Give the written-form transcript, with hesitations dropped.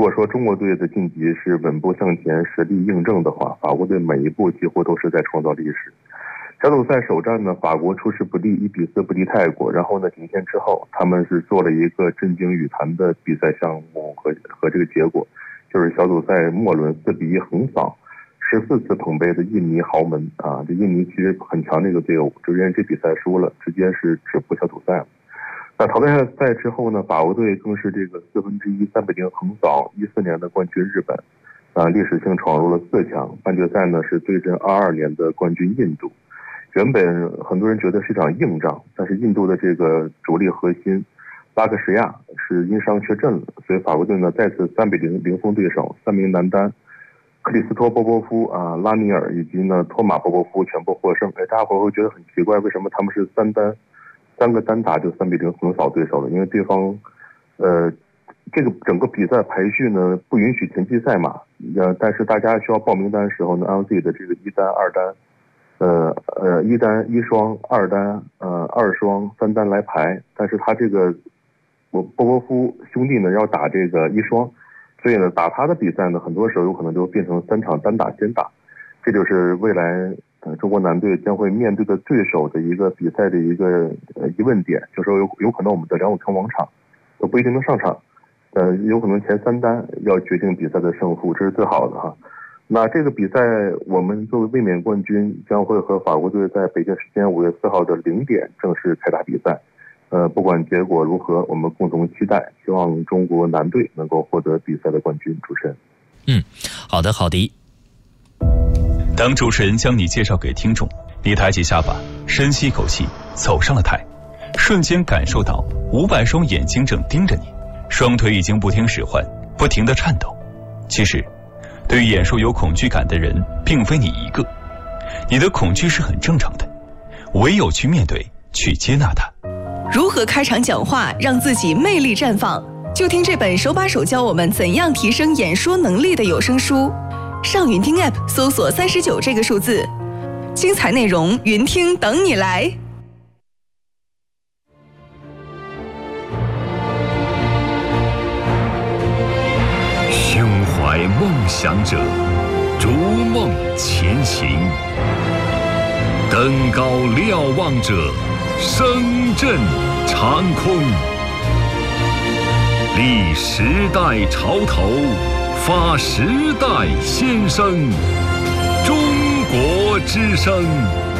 果说中国队的晋级是稳步向前、实力印证的话，法国队每一步几乎都是在创造历史。小组赛首战呢，法国出师不利，1-4不敌泰国。然后呢，几天之后，他们是做了一个震惊羽坛的比赛项目和这个结果，就是小组赛末轮4-1横扫14次捧杯的印尼豪门啊！这印尼其实很强的一个队伍，就因为这比赛输了，直接是止步小组赛了。那淘汰赛之后呢，法国队更是这个1/4 3-0横扫14年的冠军日本，历史性闯入了4强。半决赛呢是对阵22年的冠军印度。原本很多人觉得是一场硬仗，但是印度的这个主力核心巴克什亚是因伤缺阵了，所以法国队呢再次3-0零封对手，3名男单克里斯托波波夫拉尼尔以及呢托马波波夫全部获胜。大家伙会觉得很奇怪，为什么他们是3个单打就3-0横扫对手了？因为对方这个整个比赛排序呢不允许前期赛马，但是大家需要报名单的时候呢，按自己的这个一单、二单。一单、一双、二单、二双、三单来排，但是他这个波波夫兄弟呢要打这个一双，所以呢打他的比赛呢，很多时候有可能就变成3场单打先打，这就是未来中国男队将会面对的对手的一个比赛的一个疑问点，就是说有可能我们的梁永成王场都不一定能上场，有可能前3单要决定比赛的胜负，这是最好的哈。那这个比赛，我们作为卫冕冠军，将会和法国队在北京时间5月4号的0点正式开打比赛。不管结果如何，我们共同期待，希望中国男队能够获得比赛的冠军。主持人， 好的，好的。 当主持人将你介绍给听众，你抬起下巴，深吸一口气，走上了台，瞬间感受到500双眼睛正盯着你，双腿已经不听使唤，不停地颤抖。其实对于演说有恐惧感的人并非你一个，你的恐惧是很正常的，唯有去面对，去接纳它。 如何开场讲话让自己魅力绽放，就听这本手把手教我们怎样提升演说能力的有声书。上云听 App 搜索39这个数字，精彩内容云听等你来。 胸怀梦想者，逐梦前行；登高瞭望者，声震长空。立时代潮头，发时代先声。中国之声。